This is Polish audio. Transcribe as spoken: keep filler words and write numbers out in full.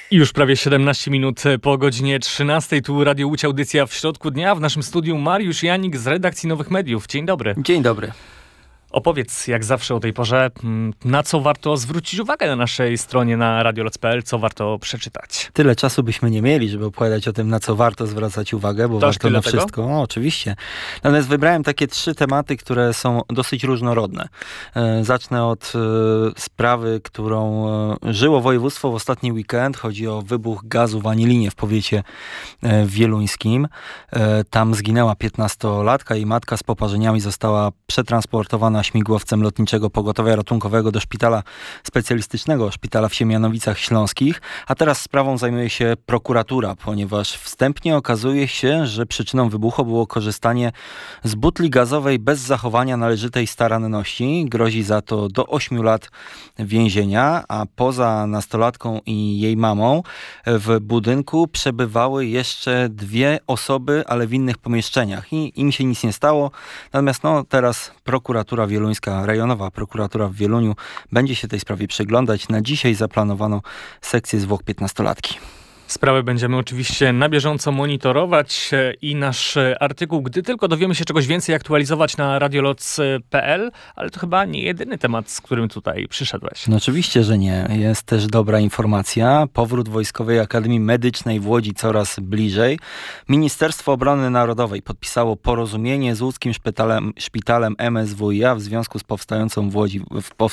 I już prawie siedemnaście minut po godzinie trzynastej. Tu Radio Łódź, audycja w środku dnia. W naszym studiu Mariusz Janik z redakcji Nowych Mediów. Dzień dobry. Dzień dobry. Opowiedz, jak zawsze o tej porze, na co warto zwrócić uwagę na naszej stronie na radioloc kropka p l, co warto przeczytać. Tyle czasu byśmy nie mieli, żeby opowiadać o tym, na co warto zwracać uwagę, bo To warto na tego? wszystko. O, oczywiście. Natomiast wybrałem takie trzy tematy, które są dosyć różnorodne. E, zacznę od e, sprawy, którą e, żyło województwo w ostatni weekend. Chodzi o wybuch gazu w Anilinie w powiecie e, wieluńskim. E, tam zginęła piętnastolatka i matka z poparzeniami została przetransportowana śmigłowcem Lotniczego Pogotowia Ratunkowego do szpitala specjalistycznego, szpitala w Siemianowicach Śląskich, a teraz sprawą zajmuje się prokuratura, ponieważ wstępnie okazuje się, że przyczyną wybuchu było korzystanie z butli gazowej bez zachowania należytej staranności. Grozi za to do ośmiu lat więzienia, a poza nastolatką i jej mamą w budynku przebywały jeszcze dwie osoby, ale w innych pomieszczeniach i im się nic nie stało. Natomiast no, teraz prokuratura wieluńska, rejonowa prokuratura w Wieluniu będzie się tej sprawie przyglądać. Na dzisiaj zaplanowano sekcję zwłok piętnastolatki. Sprawę będziemy oczywiście na bieżąco monitorować i nasz artykuł, gdy tylko dowiemy się czegoś więcej, aktualizować na radioloc kropka p l, ale to chyba nie jedyny temat, z którym tutaj przyszedłeś. No oczywiście, że nie. Jest też dobra informacja. Powrót Wojskowej Akademii Medycznej w Łodzi coraz bliżej. Ministerstwo Obrony Narodowej podpisało porozumienie z łódzkim szpitalem, szpitalem M S W i a w związku z powstającą w Łodzi, w